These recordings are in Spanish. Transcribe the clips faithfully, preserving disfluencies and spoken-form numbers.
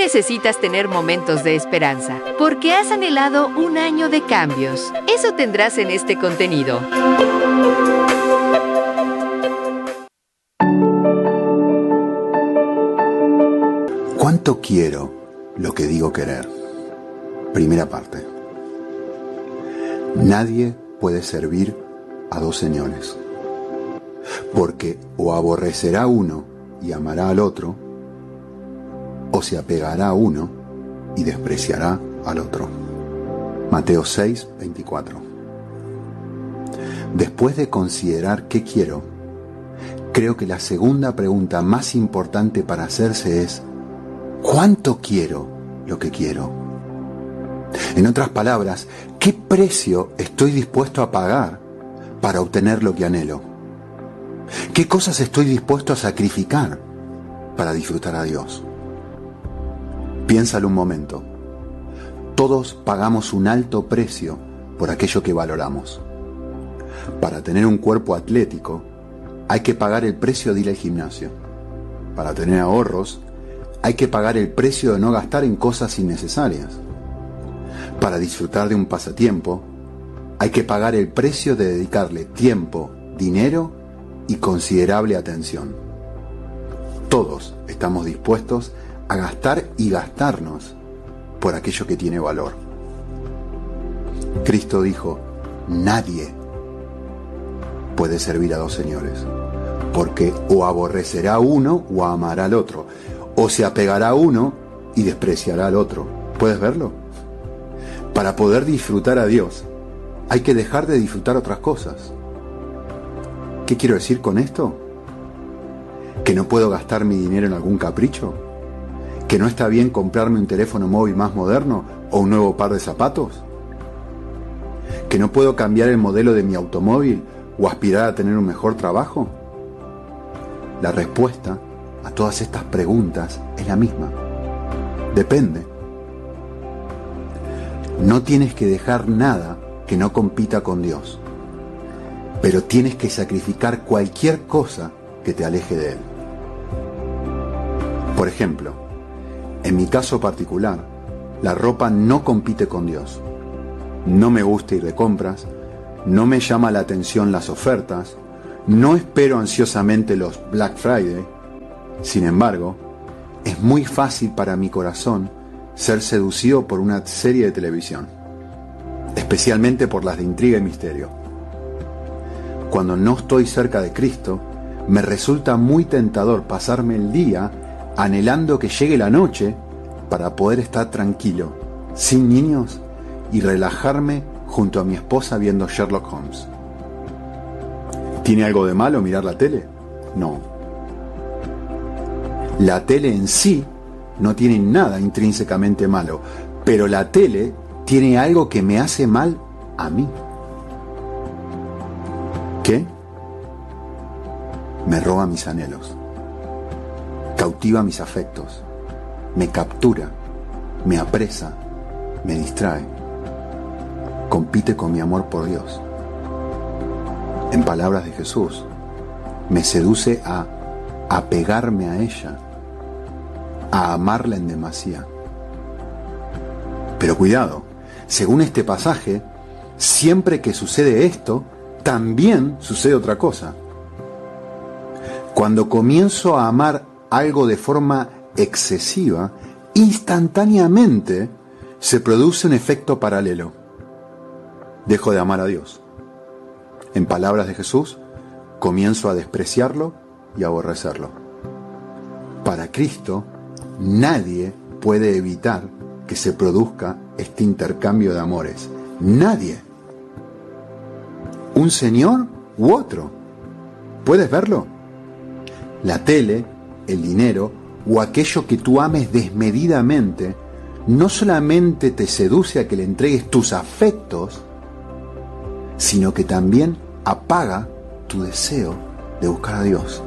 necesitas tener momentos de esperanza, porque has anhelado un año de cambios. Eso tendrás en este contenido. ¿Cuánto quiero lo que digo querer? Primera parte. Nadie puede servir a dos señores, porque o aborrecerá a uno y amará al otro, o se apegará a uno y despreciará al otro. Mateo seis, veinticuatro. Después de considerar qué quiero, creo que la segunda pregunta más importante para hacerse es: ¿cuánto quiero lo que quiero? En otras palabras, ¿qué precio estoy dispuesto a pagar para obtener lo que anhelo? ¿Qué cosas estoy dispuesto a sacrificar para disfrutar a Dios? Piénsalo un momento. Todos pagamos un alto precio por aquello que valoramos. Para tener un cuerpo atlético, hay que pagar el precio de ir al gimnasio. Para tener ahorros, hay que pagar el precio de no gastar en cosas innecesarias. Para disfrutar de un pasatiempo, hay que pagar el precio de dedicarle tiempo, dinero y considerable atención. Todos estamos dispuestos a gastar y gastarnos por aquello que tiene valor. Cristo dijo: nadie puede servir a dos señores, porque o aborrecerá a uno o amará al otro, o se apegará a uno y despreciará al otro. ¿Puedes verlo? Para poder disfrutar a Dios, hay que dejar de disfrutar otras cosas. ¿Qué quiero decir con esto? ¿Que no puedo gastar mi dinero en algún capricho? ¿Que no está bien comprarme un teléfono móvil más moderno o un nuevo par de zapatos? ¿Que no puedo cambiar el modelo de mi automóvil o aspirar a tener un mejor trabajo? La respuesta a todas estas preguntas es la misma. Depende. No tienes que dejar nada que no compita con Dios, pero tienes que sacrificar cualquier cosa que te aleje de Él. Por ejemplo, en mi caso particular, la ropa no compite con Dios. No me gusta ir de compras, no me llama la atención las ofertas, no espero ansiosamente los Black Friday. Sin embargo, es muy fácil para mi corazón ser seducido por una serie de televisión, especialmente por las de intriga y misterio. Cuando no estoy cerca de Cristo, me resulta muy tentador pasarme el día anhelando que llegue la noche para poder estar tranquilo, sin niños, y relajarme junto a mi esposa viendo Sherlock Holmes. ¿Tiene algo de malo mirar la tele? No. La tele en sí no tiene nada intrínsecamente malo, pero la tele tiene algo que me hace mal a mí. ¿Qué? Me roba mis anhelos, cautiva mis afectos, me captura, me apresa, me distrae, compite con mi amor por Dios. En palabras de Jesús, me seduce a apegarme a ella, a amarla en demasía. Pero cuidado, según este pasaje, siempre que sucede esto, también sucede otra cosa. Cuando comienzo a amar algo de forma excesiva, instantáneamente se produce un efecto paralelo. Dejo de amar a Dios. En palabras de Jesús, comienzo a despreciarlo y a aborrecerlo. Para Cristo, nadie puede evitar que se produzca este intercambio de amores. Nadie. Un señor u otro. ¿Puedes verlo? La tele, el dinero o aquello que tú ames desmedidamente no solamente te seduce a que le entregues tus afectos, sino que también apaga tu deseo de buscar a Dios.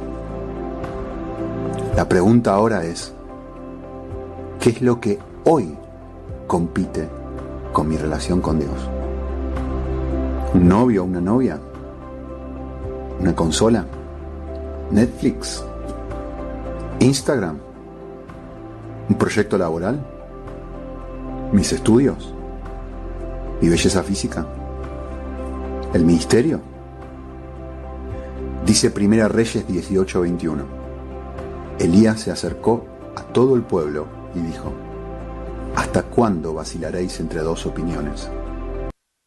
La pregunta ahora es: ¿qué es lo que hoy compite con mi relación con Dios? ¿Un novio o una novia? ¿Una consola? ¿Netflix? ¿Instagram? ¿Un proyecto laboral? ¿Mis estudios? ¿Mi belleza física? ¿El ministerio? Dice Primera Reyes dieciocho veintiuno. Elías se acercó a todo el pueblo y dijo: ¿Hasta cuándo vacilaréis entre dos opiniones?